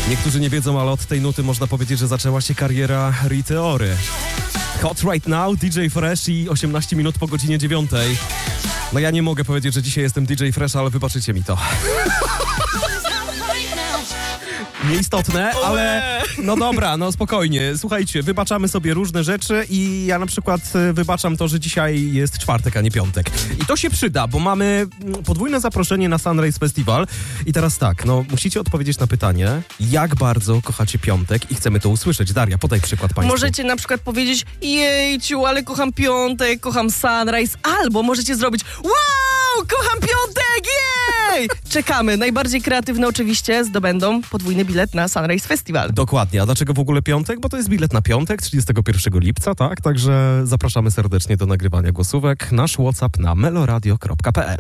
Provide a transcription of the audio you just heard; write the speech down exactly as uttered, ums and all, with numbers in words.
Niektórzy nie wiedzą, ale od tej nuty można powiedzieć, że zaczęła się kariera Riteory. Hot Right Now, D J Fresh i osiemnaście minut po godzinie dziewiątej. No ja nie mogę powiedzieć, że dzisiaj jestem D J Fresh, ale wybaczycie mi to. Nieistotne, ale no dobra, no spokojnie. Słuchajcie, wybaczamy sobie różne rzeczy i ja na przykład wybaczam to, że dzisiaj jest czwartek, a nie piątek. I to się przyda, bo mamy podwójne zaproszenie na Sunrise Festival. I teraz tak, no musicie odpowiedzieć na pytanie, jak bardzo kochacie piątek i chcemy to usłyszeć. Daria, podaj przykład państwu. Możecie na przykład powiedzieć, jejciu, ale kocham piątek, kocham Sunrise, albo możecie zrobić, wow, kocham piątek, jej! Czekamy. Najbardziej kreatywne oczywiście zdobędą podwójny bilet na Sunrise Festival. Dokładnie. A dlaczego w ogóle piątek? Bo to jest bilet na piątek, trzydziestego pierwszego lipca, tak? Także zapraszamy serdecznie do nagrywania głosówek. Nasz WhatsApp na meloradio kropka p l.